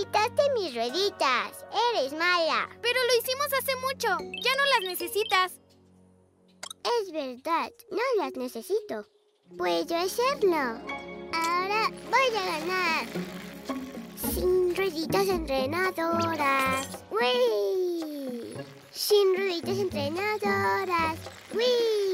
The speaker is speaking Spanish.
quitaste mis rueditas. Eres mala. Pero lo hicimos hace mucho. Ya no las necesitas. Es verdad, no las necesito. Puedo hacerlo. Ahora voy a ganar. Sin rueditas entrenadoras. ¡Uy! Sin rueditas entrenadoras. ¡Uy!